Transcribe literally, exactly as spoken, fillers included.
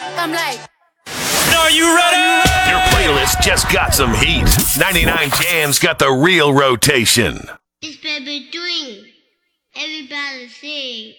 I'm like, Are you ready? Your playlist just got some heat. ninety-nine Jams got the real rotation. This baby doing. Everybody sing.